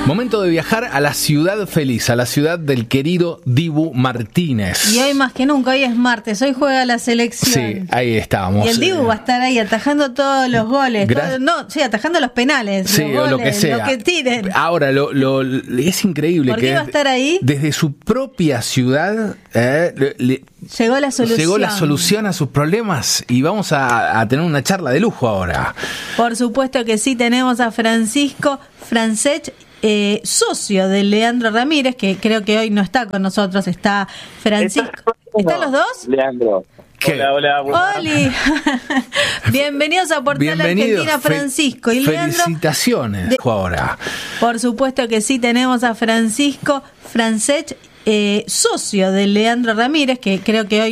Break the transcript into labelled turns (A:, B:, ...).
A: Momento de viajar a la ciudad feliz, a la ciudad del querido Dibu Martínez.
B: Y hoy más que nunca, hoy es martes, hoy juega la selección.
A: Sí, ahí estamos.
B: Y el Dibu va a estar ahí atajando todos los goles. Atajando los penales.
A: Sí,
B: los goles,
A: lo que sea.
B: Lo que tiren.
A: Ahora, es increíble
B: ¿Por qué va a estar ahí?
A: Desde su propia ciudad
B: llegó la solución.
A: Llegó la solución a sus problemas y vamos a tener una charla de lujo ahora.
B: Por supuesto que sí, tenemos a Francisco Francesc, socio de Leandro Ramírez, que creo que hoy no está con nosotros, está Francisco. ¿Están los dos?
C: Leandro.
A: ¿Qué?
C: Hola.
B: ¡Holi! Bienvenidos a Portal Argentina, Francisco y Leandro.
A: Felicitaciones ahora.
B: Por supuesto que sí, tenemos a Francisco Francesc, socio de Leandro Ramírez, que creo que hoy